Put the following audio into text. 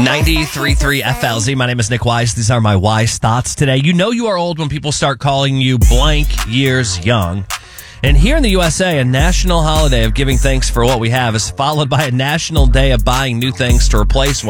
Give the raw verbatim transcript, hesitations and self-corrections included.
ninety-three point three F L Z. My name is Nick Wise. These are my wise thoughts today. You know you are old when people start calling you blank years young. And here in the U S A, a national holiday of giving thanks for what we have is followed by a national day of buying new things to replace one.